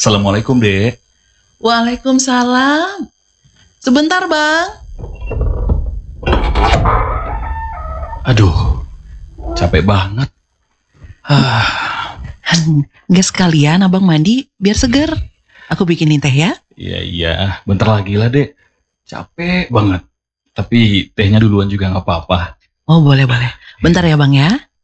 Assalamualaikum, Dek. Waalaikumsalam. Sebentar, Bang. Aduh, capek banget. Nggak sekalian abang mandi biar seger. Aku bikinin teh ya. Iya, bentar lagi lah, Dek. Capek banget. Tapi tehnya duluan juga nggak apa-apa. Oh boleh. Bentar ya Bang ya.